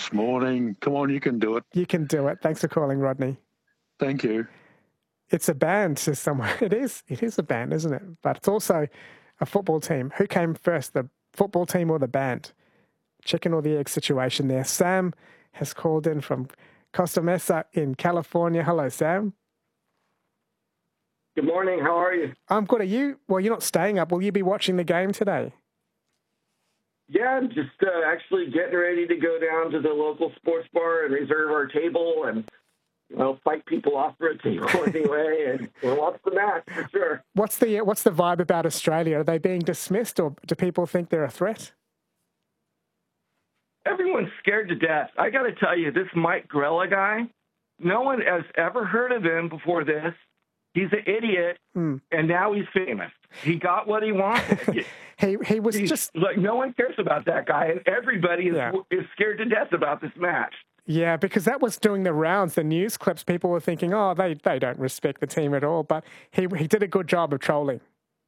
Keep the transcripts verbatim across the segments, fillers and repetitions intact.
Ash. Morning. Come on, you can do it. You can do it. Thanks for calling, Rodney. Thank you. It's a band, says someone. It is. It is a band, isn't it? But it's also a football team. Who came first, the football team or the band? Chicken or the egg situation there. Sam has called in from Costa Mesa in California. Hello, Sam. Good morning. How are you? I'm good. Are you? Well, you're not staying up. Will you be watching the game today? Yeah, I'm just uh, actually getting ready to go down to the local sports bar and reserve our table and, you know, fight people off for a table anyway, and we'll watch the match for sure. What's the what's the vibe about Australia? Are they being dismissed, or do people think they're a threat? Everyone's scared to death. I got to tell you, this Mike Grella guy, no one has ever heard of him before this. He's an idiot, mm. and now he's famous. He got what he wanted. he he was he's, just like, no one cares about that guy, and everybody is, yeah. is scared to death about this match. Yeah, because that was doing the rounds, the news clips. People were thinking, oh, they, they don't respect the team at all. But he he did a good job of trolling.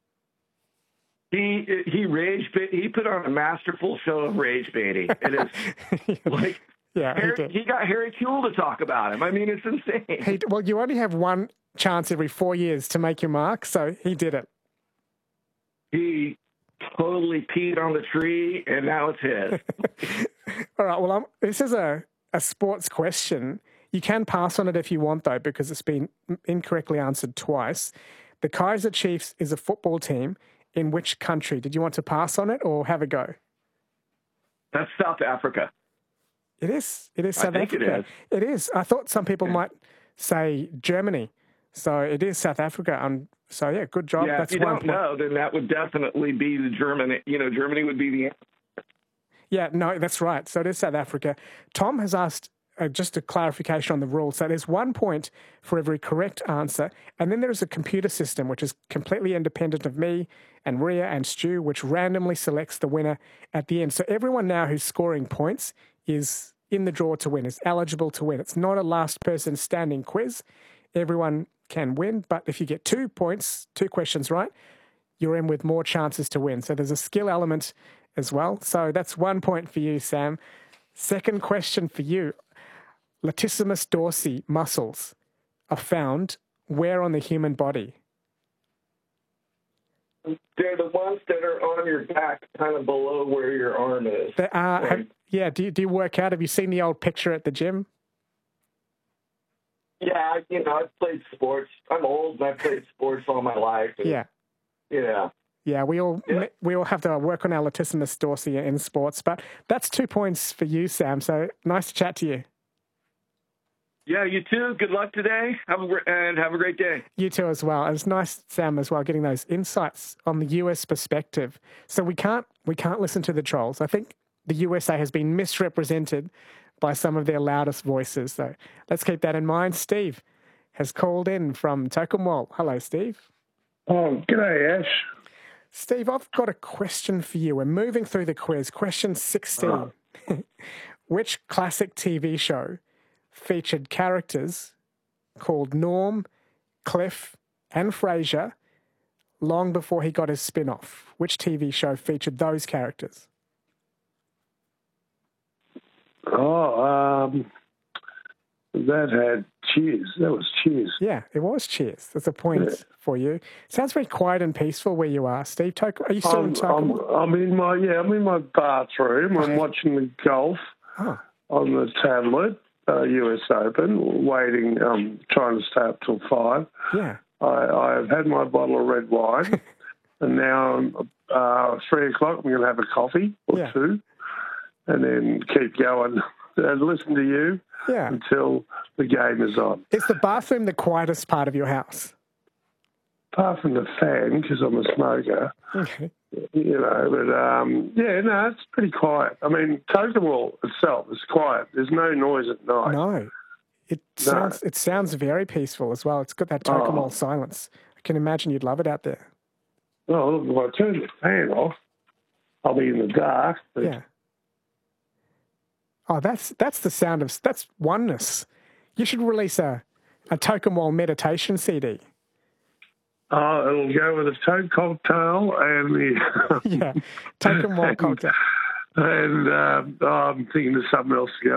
He he rage he put on a masterful show of rage baiting. It is like yeah, Harry, he, he got Harry Kuehl to talk about him. I mean, it's insane. He, well, you only have one chance every four years to make your mark, so he did it. He totally peed on the tree, and now it's his. All right. Well, I'm, this is a, a sports question. You can pass on it if you want, though, because it's been incorrectly answered twice. The Kaiser Chiefs is a football team. In which country? Did you want to pass on it or have a go? That's South Africa. It is. It is South I think Africa. It is. It is. I thought some people yeah. might say Germany. So it is South Africa. Um, so, yeah, good job. Yeah, That's if you one don't know, then that would definitely be the Germany. You know, Germany would be the answer. Yeah, no, that's right. So it is South Africa. Tom has asked uh, just a clarification on the rules. So there's one point for every correct answer. And then there's a computer system, which is completely independent of me and Ria and Stu, which randomly selects the winner at the end. So everyone now who's scoring points is in the draw to win, is eligible to win. It's not a last person standing quiz. Everyone can win, but if you get two points, two questions right, you're in with more chances to win. So there's a skill element as well. So that's one point for you, Sam. Second question for you. Latissimus dorsi muscles are found where on the human body? They're the ones that are on your back, kind of below where your arm is. They are, right? have, yeah, do you, do you work out? Have you seen the old picture at the gym? Yeah, you know, I've played sports. I'm old, and I've played sports all my life. And, yeah. Yeah. Yeah, we all yeah. we all have to work on our latissimus dorsi in sports. But that's two points for you, Sam. So nice to chat to you. Yeah, you too. Good luck today. Have a and have a great day. You too as well. And it's nice, Sam, as well, getting those insights on the U S perspective. So we can't we can't listen to the trolls. I think the U S A has been misrepresented by some of their loudest voices. So let's keep that in mind. Steve has called in from Tokemwal. Hello, Steve. Oh, g'day, Ash. Steve, I've got a question for you. We're moving through the quiz. Question sixteen. Oh. Which classic T V show featured characters called Norm, Cliff, and Frasier long before he got his spin-off? Which T V show featured those characters? Oh, um, that had Cheers. That was Cheers. Yeah, it was Cheers. That's a point yeah. for you. Sounds very quiet and peaceful where you are, Steve. Are you still I'm, in Tokemwal? I'm, I'm in my yeah. I'm in my bathroom. I'm watching the golf oh. on the tablet. Uh, U S Open, waiting, um, trying to stay up till five. Yeah. I, I've had my bottle of red wine, and now uh, three o'clock. I'm going to have a coffee or yeah. two, and then keep going and listen to you yeah. until the game is on. Is the bathroom the quietest part of your house? Apart from the fan, because I'm a smoker. Okay. You know, but um, yeah, no, it's pretty quiet. I mean, Tokemwal itself is quiet. There's no noise at night. No, it no. sounds it sounds very peaceful as well. It's got that Tokemwal oh. silence. I can imagine you'd love it out there. Well, look, if I turn the fan off, I'll be in the dark. But... Yeah. Oh, that's that's the sound of that's oneness. You should release a a Tokemwal meditation C D. Oh, it'll go with a Toke cocktail and the... yeah, Tokemwal cocktail. And uh, oh, I'm thinking of something else to go